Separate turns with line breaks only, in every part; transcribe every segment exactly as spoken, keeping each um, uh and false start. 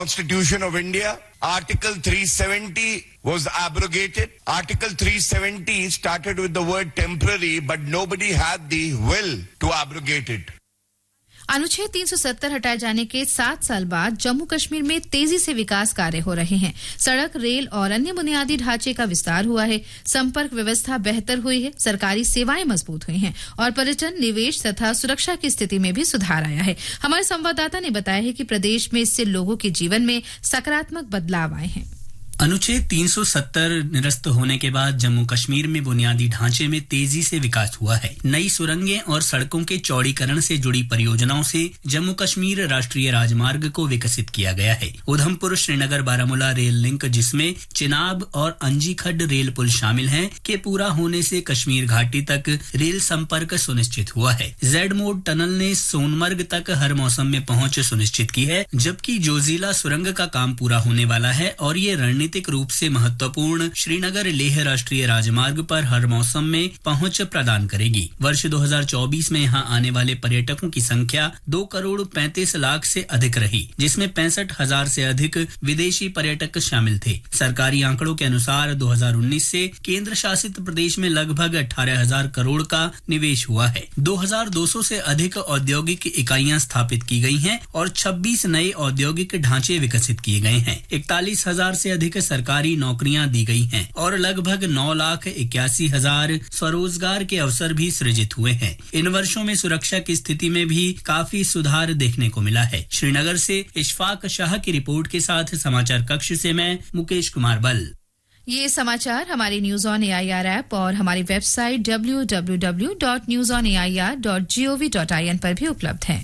Constitution of India, Article three seventy was abrogated. Article three seventy started with the word temporary, but nobody had the will to abrogate it.
अनुच्छेद तीन सौ सत्तर हटाए जाने के सात साल बाद जम्मू कश्मीर में तेजी से विकास कार्य हो रहे हैं। सड़क, रेल और अन्य बुनियादी ढांचे का विस्तार हुआ है, संपर्क व्यवस्था बेहतर हुई है, सरकारी सेवाएं मजबूत हुई हैं और पर्यटन, निवेश तथा सुरक्षा की स्थिति में भी सुधार आया है। हमारे संवाददाता ने बताया है कि प्रदेश में इससे लोगों के जीवन में सकारात्मक बदलाव आए हैं।
अनुच्छेद तीन सौ सत्तर निरस्त होने के बाद जम्मू कश्मीर में बुनियादी ढांचे में तेजी से विकास हुआ है। नई सुरंगें और सड़कों के चौड़ीकरण से जुड़ी परियोजनाओं से जम्मू कश्मीर राष्ट्रीय राजमार्ग को विकसित किया गया है। उधमपुर श्रीनगर बारामूला रेल लिंक, जिसमें चिनाब और अंजीखड रेल पुल शामिल हैं, के पूरा होने से कश्मीर घाटी तक रेल संपर्क सुनिश्चित हुआ है। जेड मोड टनल ने सोनमर्ग तक हर मौसम में पहुंच सुनिश्चित की है, जबकि जोजिला सुरंग का काम पूरा होने वाला है और ये रणनीति रूप से महत्वपूर्ण श्रीनगर लेह राष्ट्रीय राजमार्ग पर हर मौसम में पहुंच प्रदान करेगी। वर्ष दो हज़ार चौबीस में यहां आने वाले पर्यटकों की संख्या दो करोड़ पैंतीस लाख से अधिक रही, जिसमें पैंसठ हजार से अधिक विदेशी पर्यटक शामिल थे। सरकारी आंकड़ों के अनुसार दो हज़ार उन्नीस से केंद्र शासित प्रदेश में लगभग अठारह हजार करोड़ का निवेश हुआ है। दो हज़ार दो सौ से अधिक औद्योगिक इकाइयां स्थापित की गई हैं और छब्बीस नए औद्योगिक ढांचे विकसित किए गए हैं। इकतालीस हजार से अधिक सरकारी नौकरियां दी गई हैं और लगभग नौ लाख इक्यासी हजार स्वरोजगार के अवसर भी सृजित हुए हैं। इन वर्षों में सुरक्षा की स्थिति में भी काफी सुधार देखने को मिला है। श्रीनगर से इशफाक शाह की रिपोर्ट के साथ समाचार कक्ष से मैं मुकेश कुमार बल।
ये समाचार हमारे न्यूज ऑन एआईआर ऐप और हमारी website W W W dot news on A I R dot G O V dot I N पर भी उपलब्ध हैं।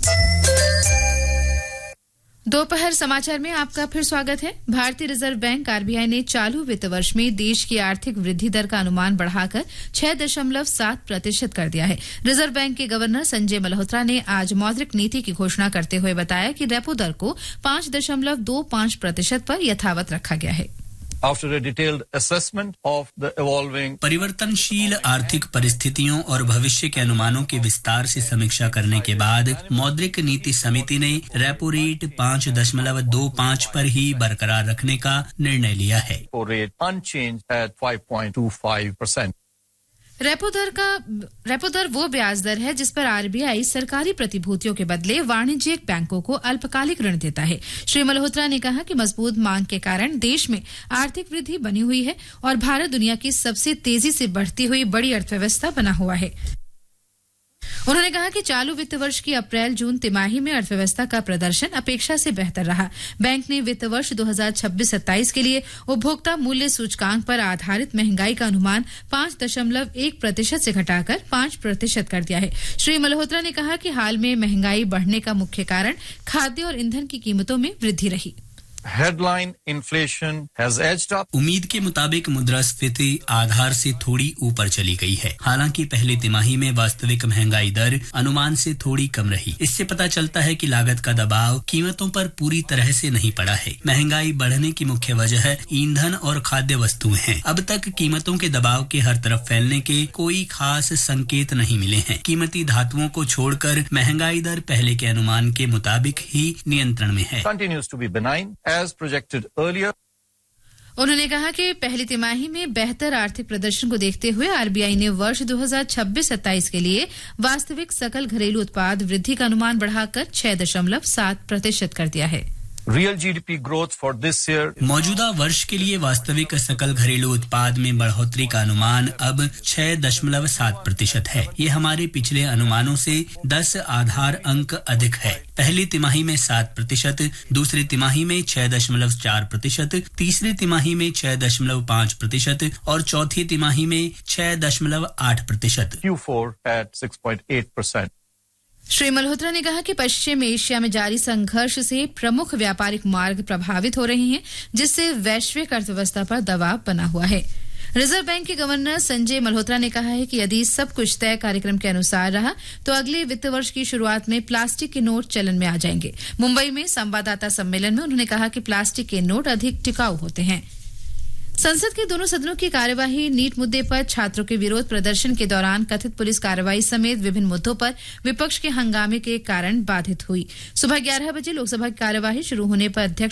दोपहर समाचार में आपका फिर स्वागत है। भारतीय रिजर्व बैंक आरबीआई ने चालू वित्त वर्ष में देश की आर्थिक वृद्धि दर का अनुमान बढ़ाकर छह दशमलव सात प्रतिशत कर दिया है। रिजर्व बैंक के गवर्नर संजय मल्होत्रा ने आज मौद्रिक नीति की घोषणा करते हुए बताया कि रेपो दर को पांच दशमलव दो पांच प्रतिशत पर यथावत रखा गया है।
After a detailed assessment of the evolving
परिवर्तनशील आर्थिक परिस्थितियों और भविष्य के अनुमानों की विस्तार से समीक्षा करने के बाद मौद्रिक नीति समिति ने रेपो रेट पांच दशमलव दो पांच पर ही बरकरार रखने का निर्णय लिया है।
rate unchanged at five point two five percent.
Repo दर का रेपो दर वो ब्याज दर है जिस पर आरबीआई सरकारी प्रतिभूतियों के बदले वाणिज्यिक बैंकों को अल्पकालिक ऋण देता है। श्री मल्होत्रा ने कहा कि मजबूत मांग के कारण देश में आर्थिक वृद्धि बनी हुई है और भारत दुनिया की सबसे तेजी से बढ़ती हुई बड़ी अर्थव्यवस्था बना हुआ है। उन्होंने कहा कि चालू वित्त वर्ष की अप्रैल जून तिमाही में अर्थव्यवस्था का प्रदर्शन अपेक्षा से बेहतर रहा। बैंक ने वित्त वर्ष दो हज़ार छब्बीस सत्ताईस के लिए उपभोक्ता मूल्य सूचकांक पर आधारित महंगाई का अनुमान पांच दशमलव एक प्रतिशत से घटाकर पांच प्रतिशत कर दिया है। श्री मल्होत्रा ने कहा कि हाल में महंगाई बढ़ने का मुख्य कारण खाद्य और ईंधन की कीमतों में वृद्धि रही।
Headline inflation has edged up.
उम्मीद के मुताबिक मुद्रास्फीति आधार से थोड़ी ऊपर चली गई है। हालांकि पहली तिमाही में वास्तविक महंगाई दर अनुमान से थोड़ी कम रही। इससे पता चलता है कि लागत का दबाव कीमतों पर पूरी तरह से नहीं पड़ा है। महंगाई बढ़ने की मुख्य वजह ईंधन और खाद्य वस्तुएं हैं। अब तक कीमतों के दबाव के हर तरफ फैलने के कोई खास संकेत नहीं मिले हैं। कीमती धातुओं को छोड़कर महंगाई दर पहले के अनुमान के मुताबिक ही नियंत्रण में है।
Continues to be benign. As projected earlier.
उन्होंने कहा कि पहली तिमाही में बेहतर आर्थिक प्रदर्शन को देखते हुए आरबीआई ने वर्ष दो हज़ार छब्बीस सत्ताईस के लिए वास्तविक सकल घरेलू उत्पाद वृद्धि का अनुमान बढ़ाकर छह दशमलव सात प्रतिशत कर दिया है।
Real G D P growth for this year.
मौजूदा वर्ष के लिए वास्तविक सकल घरेलू उत्पाद में बढ़ोतरी का अनुमान अब छह दशमलव सात प्रतिशत है। ये हमारे पिछले अनुमानों से दस आधार अंक अधिक है। पहली तिमाही में सात प्रतिशत, दूसरी तिमाही में छह दशमलव चार प्रतिशत, तीसरी तिमाही में छह दशमलव पाँच प्रतिशत और चौथी तिमाही में छह दशमलव आठ प्रतिशत।
Q four at six point eight percent.
Shri Malhotra ने कहा कि पश्चिम एशिया में जारी संघर्ष से प्रमुख व्यापारिक मार्ग प्रभावित हो रहे हैं, जिससे वैश्विक अर्थव्यवस्था पर दबाव बना हुआ है। रिजर्व बैंक के गवर्नर संजय मल्होत्रा ने कहा है कि यदि सब कुछ तय कार्यक्रम के अनुसार रहा तो अगले वित्त वर्ष की शुरुआत में प्लास्टिक के नोट चलन में आ जाएंगे। मुंबई में संवाददाता सम्मेलन में उन्होंने कहा कि प्लास्टिक के नोट अधिक टिकाऊ होते हैं। संसद के दोनों सदनों की कार्यवाही नीट मुद्दे पर छात्रों के विरोध प्रदर्शन के दौरान कथित पुलिस कार्रवाई समेत विभिन्न मुद्दों पर विपक्ष के हंगामे के कारण बाधित हुई। सुबह ग्यारह बजे लोकसभा की कार्यवाही शुरू होने पर अध्यक्ष